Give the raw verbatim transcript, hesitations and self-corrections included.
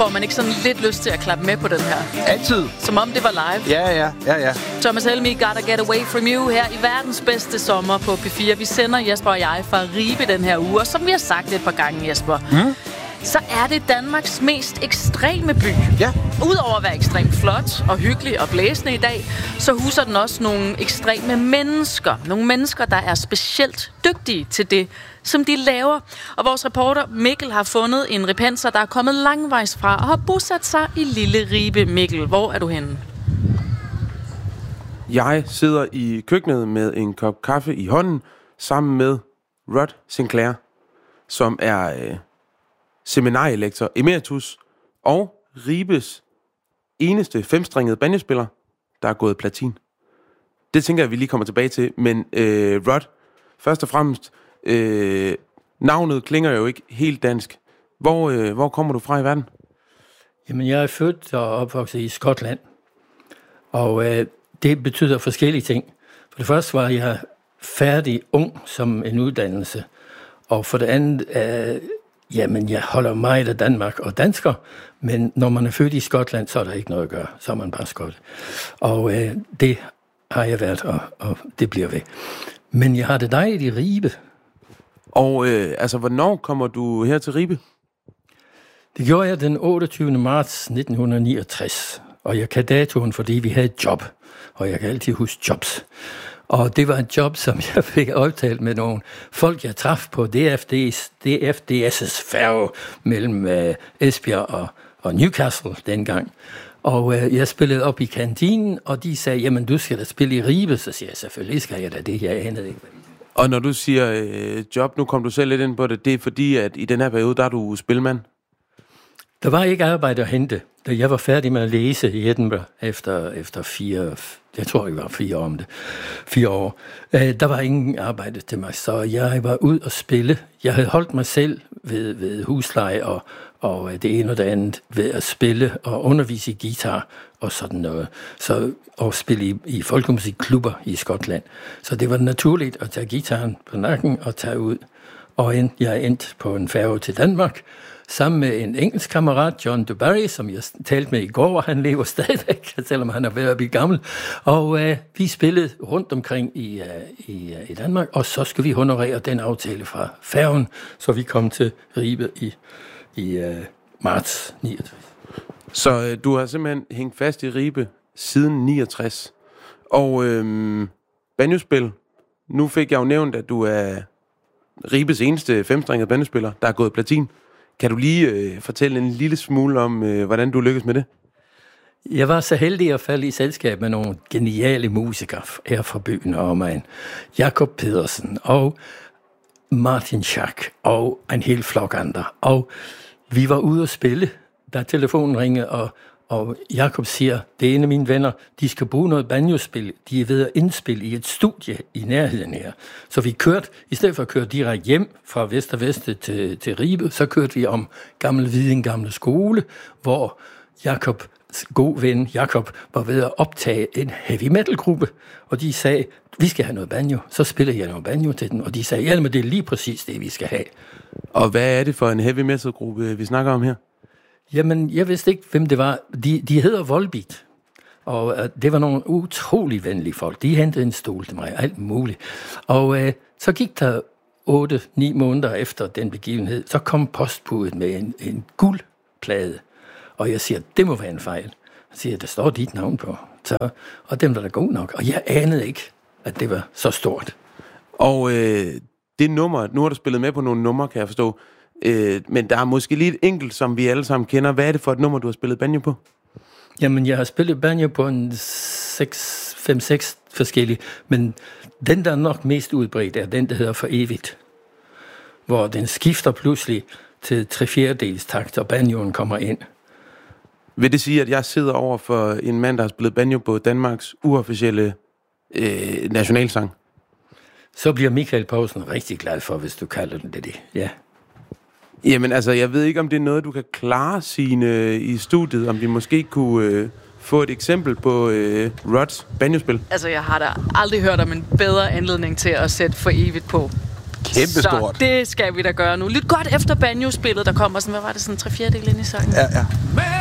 Får man ikke sådan lidt lyst til at klappe med på den her? Altid. Som om det var live. Ja, ja, ja, ja. Thomas Helmig, Gotta Get Away From You her i verdens bedste sommer på P fire. Vi sender Jesper og jeg fra Ribe den her uge, og som vi har sagt et par gange, Jesper, mm. så er det Danmarks mest ekstreme by. Ja. Udover at være ekstremt flot og hyggelig og blæsende i dag, så huser den også nogle ekstreme mennesker. Nogle mennesker, der er specielt dygtige til det, som de laver. Og vores reporter Mikkel har fundet en ripenser, der er kommet langvejs fra og har bosat sig i Lille Ribe. Mikkel, hvor er du henne? Jeg sidder i køkkenet med en kop kaffe i hånden, sammen med Rod Sinclair, som er øh, seminarielektor emeritus og Ribes eneste femstringede banjospiller, der er gået platin. Det tænker jeg, vi lige kommer tilbage til. Men øh, Rod, først og fremmest, øh, navnet klinger jo ikke helt dansk. Hvor, øh, hvor kommer du fra i verden? Jamen, jeg er født og opvokset i Skotland. Og øh, det betyder forskellige ting. For det første var jeg færdig ung som en uddannelse. Og for det andet, øh, jamen, jeg holder meget af Danmark og dansker. Men når man er født i Skotland, så er der ikke noget at gøre. Så er man bare skot. Og øh, det har jeg været, og, og det bliver ved. Men jeg har det dejligt i Ribe. Og øh, altså, hvornår kommer du her til Ribe? Det gjorde jeg den otteogtyvende marts nitten niogtres. Og jeg kan datoen, fordi vi havde et job. Og jeg kan altid huske jobs. Og det var et job, som jeg fik aftalt med nogle folk, jeg traf på D F D S' færge mellem øh, Esbjerg og, og Newcastle dengang. Og øh, jeg spillede op i kantinen, og de sagde, jamen du skal da spille i Ribe. Så siger jeg, selvfølgelig skal jeg da det, jeg anede ikke. Og når du siger øh, job, nu kom du selv lidt ind på det, det er fordi, at i den her periode, der er du spilmand? Der var ikke arbejde at hente. Da jeg var færdig med at læse i Edinburgh efter, efter fire, jeg tror det var fire år om det, fire år, øh, der var ingen arbejde til mig, så jeg var ud og spille. Jeg havde holdt mig selv ved, ved husleje og, og det ene og det andet ved at spille og undervise i guitar og sådan noget. Så, og spille i, i folkemusikklubber i Skotland. Så det var naturligt at tage guitaren på nakken og tage ud. Og end, jeg endte på en færge til Danmark, sammen med en engelsk kammerat, John DuBarry, som jeg talte med i går, og han lever stadigvæk, selvom han er ved at blive gammel. Og øh, vi spillede rundt omkring i, øh, i, øh, i Danmark, og så skulle vi honorere den aftale fra færgen, så vi kom til Ribe i, i øh, marts niogtres. Så øh, du har simpelthen hængt fast i Ribe siden niogtres. Og øh, banjospil, nu fik jeg jo nævnt, at du er Ribes eneste femstringede banjospiller, der er gået platin. Kan du lige øh, fortælle en lille smule om, øh, hvordan du lykkedes med det? Jeg var så heldig at falde i selskab med nogle geniale musikere her fra byen og omegn. Jakob Pedersen og Martin Schack og en hel flok andre. Og vi var ude at spille, da telefonen ringede, og, og Jakob siger, det er en af mine venner, de skal bruge noget banjospil. De er ved at indspille i et studie i nærheden her. Så vi kørte, i stedet for at køre direkte hjem fra Vester Veste til, til Ribe, så kørte vi om Gammel Hviding Gamle Skole, hvor Jakob, god ven Jakob, var ved at optage en heavy metal gruppe. Og de sagde, vi skal have noget banjo. Så spillede jeg noget banjo til den, og de sagde, ja, men det er lige præcis det, vi skal have. Og hvad er det for en heavy metal gruppe, vi snakker om her? Jamen, jeg vidste ikke, hvem det var. De, de hedder Volbeat, og uh, det var nogle utrolig venlige folk. De hentede en stol til mig, alt muligt. Og uh, så gik der otte, ni måneder efter den begivenhed, så kom postbudet med en, en guldplade. Og jeg siger, det må være en fejl. Jeg siger, der står dit navn på. Så, og den var da god nok. Og jeg anede ikke, at det var så stort. Og øh, det nummer, nu har du spillet med på nogle numre, kan jeg forstå. Øh, men der er måske lige et enkelt, som vi alle sammen kender. Hvad er det for et nummer, du har spillet banjo på? Jamen, jeg har spillet banjo på en fem seks forskellige, men den, der er nok mest udbredt, er den, der hedder For Evigt, hvor den skifter pludselig til tre fjerdedels takt, og banjoen kommer ind. Vil det sige, at jeg sidder over for en mand, der har spillet banjo på Danmarks uofficielle øh, nationalsang? Så bliver Michael Poulsen rigtig glad for, hvis du kalder den det, det. Ja. Jamen altså, jeg ved ikke, om det er noget, du kan klare sine i studiet, om vi måske kunne øh, få et eksempel på øh, Rods banjospil. Altså, jeg har da aldrig hørt om en bedre anledning til at sætte For Evigt på. Kæmpestort. Så det skal vi da gøre nu. Lyt godt efter banjo-spillet, der kommer sådan, hvad var det, sådan tre fjerdedel ind i sangen? Ja, ja.